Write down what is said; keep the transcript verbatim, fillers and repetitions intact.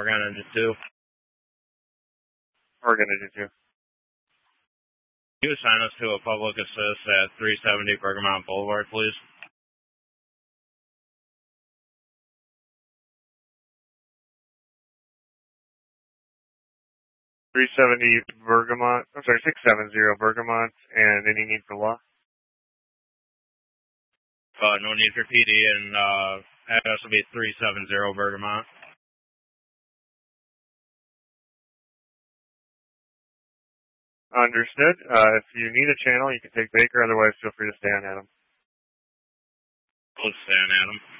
gonna do two. We're gonna do two. Can you assign us to a public assist at three seventy Bergamot Boulevard, please? three seventy Bergamot, I'm sorry, six seventy Bergamot, and any need for law? Uh, no need for P D, and uh, address will be three seventy Bergamot. Understood. Uh, if you need a channel, you can take Baker, otherwise feel free to stay on Adam. We'll stay on Adam.